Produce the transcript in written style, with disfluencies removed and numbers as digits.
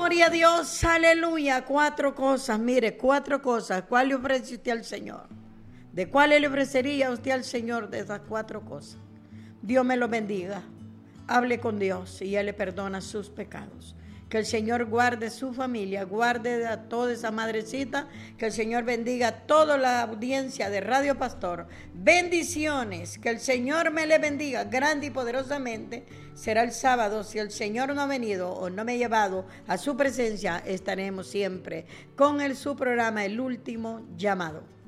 Gloria a Dios, aleluya. 4 cosas, mire, 4 cosas. ¿Cuál le ofrece usted al Señor? ¿De cuál le ofrecería usted al Señor de esas 4 cosas? Dios me lo bendiga. Hable con Dios y Él le perdona sus pecados. Que el Señor guarde su familia, guarde a toda esa madrecita, que el Señor bendiga a toda la audiencia de Radio Pastor. Bendiciones, que el Señor me le bendiga grande y poderosamente. Será el sábado, si el Señor no ha venido o no me ha llevado a su presencia, estaremos siempre con su programa El Último Llamado.